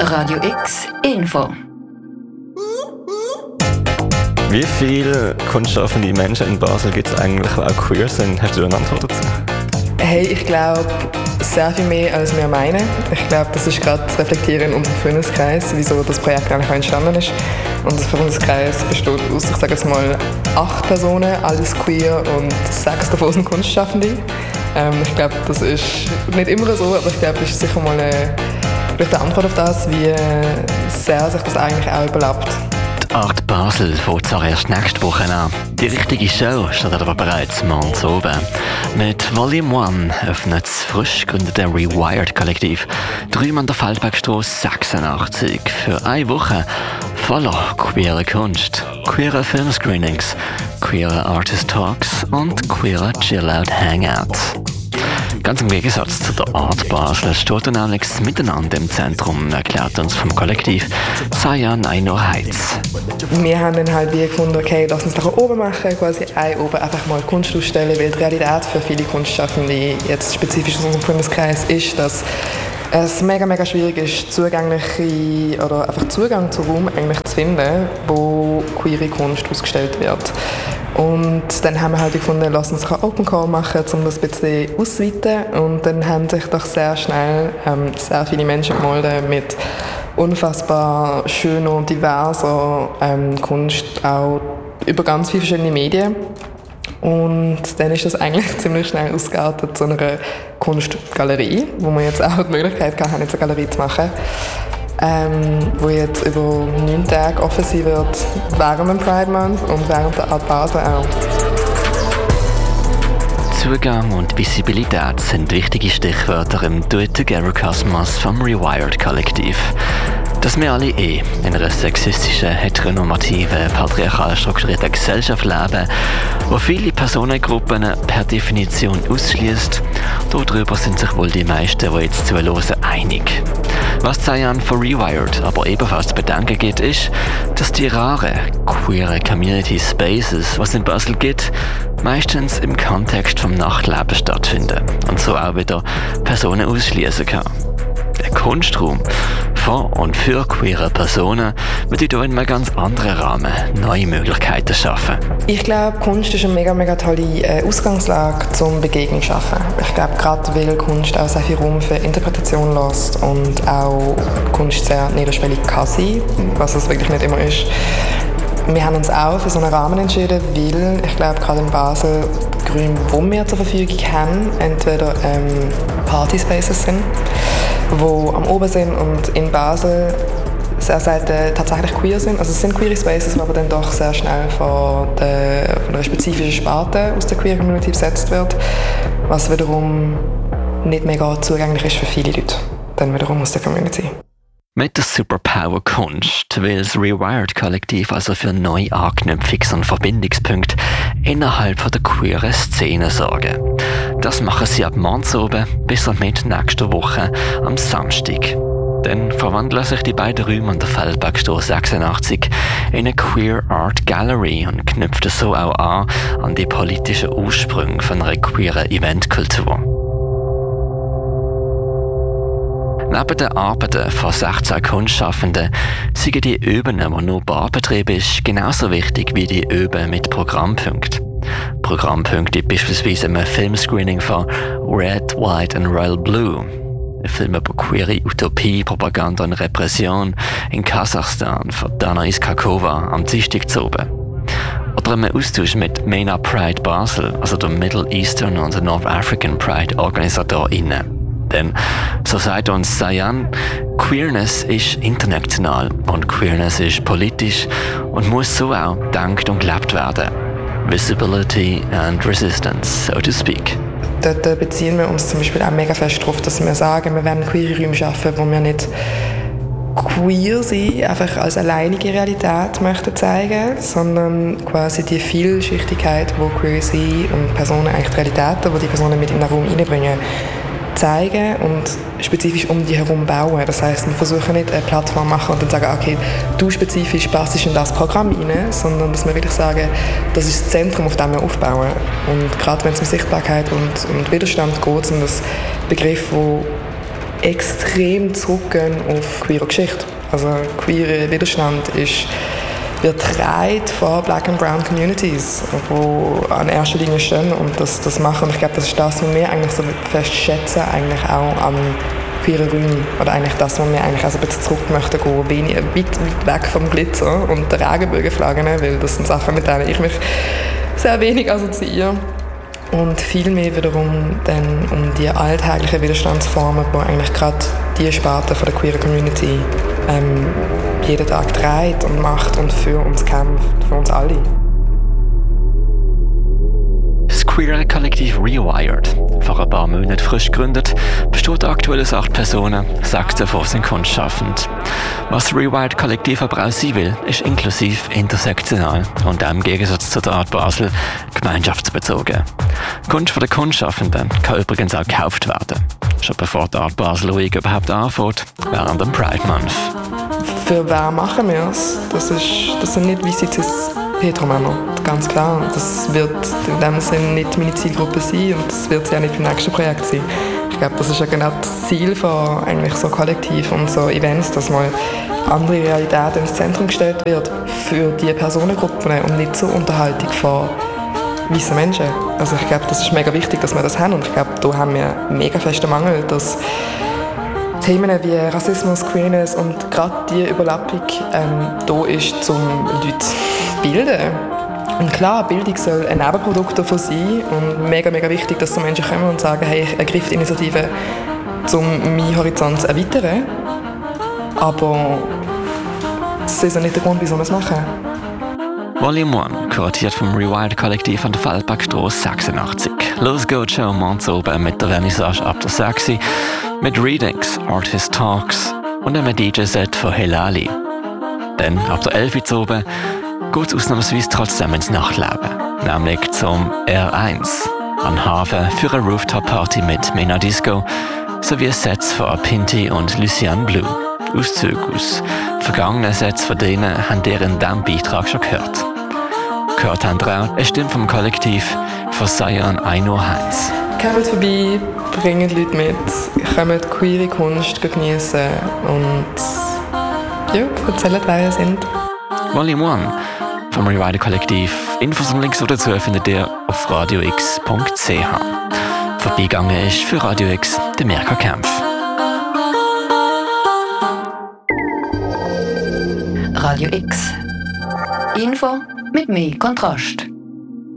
Radio X Info. Wie viele kunstschaffende Menschen in Basel gibt es eigentlich, die auch queer sind? Hast du eine Antwort dazu? Hey, ich glaube, sehr viel mehr, als wir meinen. Ich glaube, das ist gerade zu reflektieren in unserem Freundeskreis, wieso das Projekt eigentlich entstanden ist. Und der Freundeskreis besteht aus, ich sage jetzt mal, 8 Personen, alles queer und 6 davon sind Kunstschaffende. Ich glaube, das ist nicht immer so, aber ich glaube, das ist sicher mal eine Antwort auf das, wie sehr sich das eigentlich auch überlappt. Die Art Basel fängt zwar erst nächste Woche an. Die richtige Show startet aber bereits morgens oben. Mit Volume 1 öffnet das frisch gegründete Rewired-Kollektiv drüben an der Feldbergstrasse 86 für eine Woche voller queerer Kunst, queerer Filmscreenings, queerer Artist-Talks und queerer Chill-Out-Hangouts. Ganz im Gegensatz zu der Art Basel steht dann nämlich das Miteinander im Zentrum, erklärt uns vom Kollektiv Sayan Ainur Heitz. Wir haben dann halt wie gefunden, okay, lass uns doch oben machen, quasi oben einfach mal Kunst ausstellen, weil die Realität für viele Kunstschaffende, jetzt spezifisch in unserem Freundeskreis, ist, dass es mega schwierig ist, zugängliche oder einfach Zugang zu Raum eigentlich zu finden, wo queere Kunst ausgestellt wird. Und dann haben wir halt gefunden, lass uns einen Open Call machen, um das ein bisschen auszuweiten. Und dann haben sich doch sehr schnell sehr viele Menschen gemeldet mit unfassbar schöner und diverser Kunst, auch über ganz viele verschiedene Medien. Und dann ist das eigentlich ziemlich schnell ausgeartet zu einer Kunstgalerie, wo wir jetzt auch die Möglichkeit haben, jetzt eine Galerie zu machen, wo jetzt über 9 Tage offen sein wird, während dem Pride Month und während der Art Basel auch. Zugang und Visibilität sind wichtige Stichwörter im Do-It-Together-Kosmos vom Rewired-Kollektiv. Dass wir alle in einer sexistischen, heteronormativen, patriarchal strukturierten Gesellschaft leben, wo viele Personengruppen per Definition ausschließt, darüber sind sich wohl die meisten, die jetzt zuhören, einig. Was Sayan von Rewired aber ebenfalls zu bedenken gibt, ist, dass die raren, queeren Community Spaces, was es in Basel gibt, meistens im Kontext vom Nachtleben stattfinden und so auch wieder Personen ausschließen kann. Der Kunstraum von und für queere Personen würde hier in einem ganz anderen Rahmen neue Möglichkeiten schaffen. Ich glaube, Kunst ist eine mega tolle Ausgangslage zum Begegnen zu schaffen. Ich glaube, gerade weil Kunst auch sehr viel Raum für Interpretation lässt und auch Kunst sehr niederschwellig kann sein, was es wirklich nicht immer ist. Wir haben uns auch für so einen Rahmen entschieden, weil ich glaube, gerade in Basel die Räume, die wir zur Verfügung haben, entweder Partyspaces sind, die am Oben sind und in Basel sehr selten tatsächlich queer sind. Also es sind queere Spaces, die aber dann doch sehr schnell von einer spezifischen Sparte aus der queer Community besetzt wird, was wiederum nicht mega zugänglich ist für viele Leute, dann wiederum aus der Community. Mit der Superpower Kunst will das Rewired-Kollektiv also für neue Anknüpfungs- und Verbindungspunkte innerhalb der queeren Szene sorgen. Das machen sie ab morgens oben bis und mit nächster Woche am Samstag. Dann verwandeln sich die beiden Räume an der Feldbergstrasse 86 in eine Queer Art Gallery und knüpfen so auch an die politischen Ursprünge von einer queeren Eventkultur. Neben den Arbeiten von 16 Kunstschaffenden sind die Üben, die nur Barbetrieb ist, genauso wichtig wie die Üben mit Programmpunkten. Programmpunkte beispielsweise im Filmscreening von Red, White and Royal Blue. Ein Film über queere Utopie, Propaganda und Repression in Kasachstan von Dana Iskakova am Dienstag zu oben. Oder einen Austausch mit MENA Pride Basel, also der Middle Eastern und North African Pride OrganisatorInnen. Denn, so sagt uns Sayan, Queerness ist international und Queerness ist politisch und muss so auch gedacht und gelebt werden. Visibility and Resistance, so to speak. Dort beziehen wir uns zum Beispiel auch mega fest darauf, dass wir sagen, wir werden queere Räume schaffen, wo wir nicht queer sein, einfach als alleinige Realität möchten zeigen, sondern quasi die Vielschichtigkeit, wo queer sein und Personen eigentlich die Realitäten, die die Personen mit in den Raum reinbringen, zeigen und spezifisch um die herum bauen. Das heisst, wir versuchen nicht eine Plattform machen und dann sagen, okay, du spezifisch passt in das Programm rein, sondern dass wir wirklich sagen, das ist das Zentrum, auf dem wir aufbauen. Und gerade wenn es um Sichtbarkeit und Widerstand geht, sind das Begriffe, die extrem zurückgehen auf queere Geschichte. Also queere Widerstand wird getragen von Black and Brown Communities, die an erster Linie stehen und das machen. Und ich glaube, das ist das, was wir eigentlich so fest schätzen, eigentlich auch an queeren Räumen. Oder eigentlich das, was wir eigentlich also ein bisschen zurück möchten gehen, weit weg vom Glitzer und der Regenbogenflaggen, weil das sind Sachen, mit denen ich mich sehr wenig assoziiere. Und viel mehr wiederum dann um die alltäglichen Widerstandsformen, die eigentlich gerade die Sparte von der queeren Community jeden Tag trägt und macht und für uns kämpft, für uns alle. Das queere Kollektiv Rewired, vor ein paar Monaten frisch gegründet, besteht aktuell aus 8 Personen, 6 davon sind kunstschaffend. Was das Rewired Kollektiv aber auch sein will, ist inklusiv, intersektional und im Gegensatz zur Art Basel gemeinschaftsbezogen. Kunst von den Kunstschaffenden kann übrigens auch gekauft werden. Schon bevor die Art Basel Week überhaupt anfängt, während dem Pride Month. Für wer machen wir es? Das sind nicht weiße Cis-Hetero-Männer, ganz klar. Das wird in dem Sinne nicht meine Zielgruppe sein und das wird es ja nicht im nächsten Projekt sein. Ich glaube, das ist ja genau das Ziel von eigentlich so Kollektiv und so Events, dass mal andere Realität ins Zentrum gestellt wird für die Personengruppen und nicht zur Unterhaltung von weißen Menschen. Also ich glaube, das ist mega wichtig, dass wir das haben und ich glaube, da haben wir einen mega festen Mangel, dass Themen wie Rassismus, Queerness und gerade die Überlappung da ist, um Leute zu bilden. Und klar, Bildung soll ein Nebenprodukt davon sein und mega, mega wichtig, dass so Menschen kommen und sagen, hey, ich ergreife die Initiative, um meinen Horizont zu erweitern. Aber das ist ja nicht der Grund, wieso wir es machen. Volume 1, kuratiert vom Rewired Kollektiv an der Feldbergstrasse 86. Los geht's schon am Abend oben mit der Vernissage ab der 6 mit Readings, Artist Talks und einem DJ-Set von Helali. Dann, ab der 11 Uhr oben, geht es ausnahmsweise trotzdem ins Nachtleben, nämlich zum R1, an Hafen für eine Rooftop-Party mit Mena Disco sowie Sets von Pinty und Lucian Blue. Auszüge aus vergangenen Sets von denen haben ihr in diesem Beitrag schon gehört. Gehört haben ihr auch eine Stimme vom Kollektiv von Sion Ainur Heinz. Kommt vorbei, bringt Leute mit, kommt queere Kunst genießen und ja, erzählt, wer ihr sind. Volume 1 vom Rewired Kollektiv. Infos und Links dazu findet ihr auf radiox.ch. Vorbeigegangen ist für Radio X der Mirka Kempf. Radio X. Info mit mehr Kontrast.